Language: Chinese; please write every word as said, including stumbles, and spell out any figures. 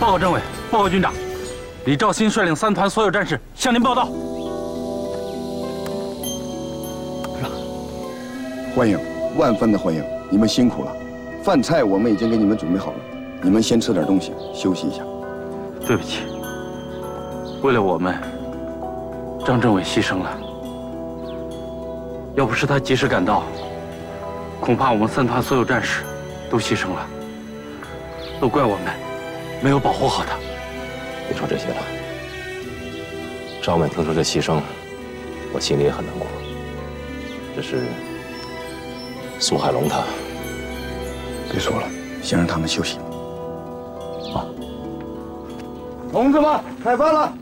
报告政委，报告军长，李兆新率领三团所有战士向您报到。 欢迎，万分的欢迎！你们辛苦了，饭菜我们已经给你们准备好了，你们先吃点东西，休息一下。 对不起，为了我们，张政委牺牲了。要不是他及时赶到，恐怕我们三团所有战士都牺牲了。都怪我们没有保护好他。 别说这些了。张伟听说这牺牲，我心里也很难过。只是苏海龙他， 别说了，先让他们休息。 同志们，开饭了！